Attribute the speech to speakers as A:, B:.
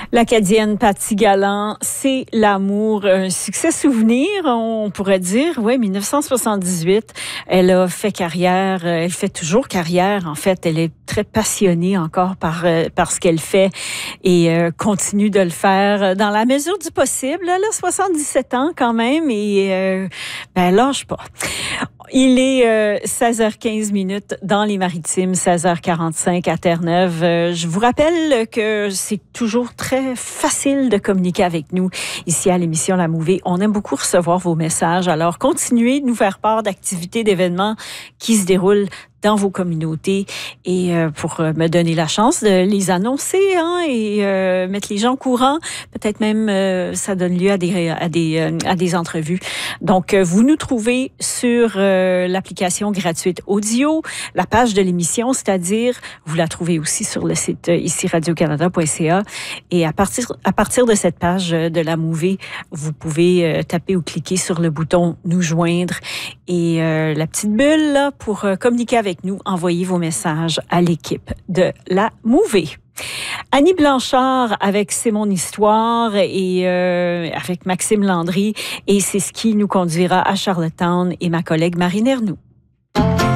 A: L'Acadienne Paty Galland, c'est l'amour, un succès souvenir, on pourrait dire. Oui, 1978, elle a fait carrière, elle fait toujours carrière. En fait, elle est très passionnée encore par ce qu'elle fait et continue de le faire dans la mesure du possible. Elle a 77 ans quand même et elle lâche pas. Il est 16h15 dans les Maritimes, 16h45 à Terre-Neuve. Je vous rappelle que c'est toujours très facile de communiquer avec nous ici à l'émission La Mouvée. On aime beaucoup recevoir vos messages. Alors, continuez de nous faire part d'activités, d'événements qui se déroulent dans vos communautés et pour me donner la chance de les annoncer et mettre les gens au courant. Peut-être même ça donne lieu à des entrevues. Donc, vous nous trouvez sur l'application gratuite audio, la page de l'émission, c'est-à-dire, vous la trouvez aussi sur le site ici radiocanada.ca et à partir de cette page de la Mouvée, vous pouvez taper ou cliquer sur le bouton nous joindre et la petite bulle là, pour communiquer avec nous, envoyez vos messages à l'équipe de la Mouvée. Annie Blanchard avec C'est mon histoire et avec Maxime Landry et c'est ce qui nous conduira à Charlottetown et ma collègue Marie Nernoux.